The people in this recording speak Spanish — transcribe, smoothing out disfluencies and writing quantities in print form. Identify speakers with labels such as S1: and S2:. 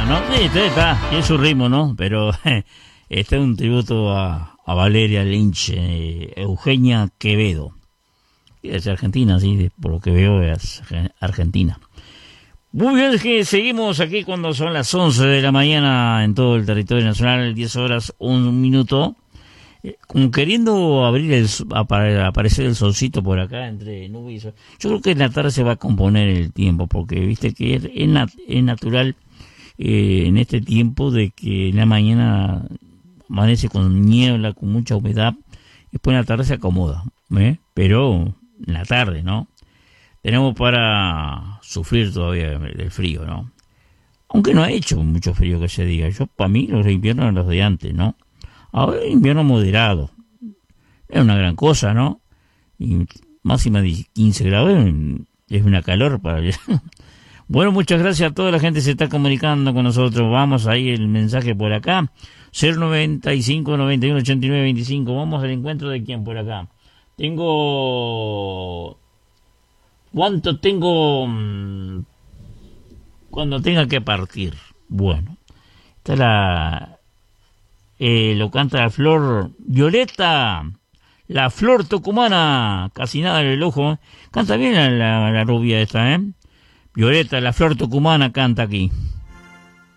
S1: ¿no? Sí, está, tiene su ritmo, ¿no? Pero este es un tributo a Valeria Lynch, Eugenia Quevedo. Es argentina, sí, por lo que veo es argentina. Muy bien, es que seguimos aquí cuando son las 11 de la mañana en todo el territorio nacional, 10 horas, 1 minuto. Como queriendo aparecer el solcito por acá entre nubes y sol. Yo creo que en la tarde se va a componer el tiempo, porque viste que es natural en este tiempo de que en la mañana amanece con niebla, con mucha humedad, y después en la tarde se acomoda, pero en la tarde, ¿no? Tenemos para sufrir todavía del frío, ¿no? Aunque no ha hecho mucho frío que se diga. Para mí los inviernos eran los de antes, ¿no? Ahora invierno moderado. Es una gran cosa, ¿no? Y máxima de 15 grados es una calor para... Bueno, muchas gracias a toda la gente que se está comunicando con nosotros. Vamos ahí el mensaje por acá. 095 91 89 25. Vamos al encuentro de quién por acá. ¿Cuánto tengo cuando tenga que partir? Bueno, está lo canta la flor Violeta, la flor tucumana, casi nada en el ojo. Canta bien la rubia esta, Violeta, la flor tucumana canta aquí.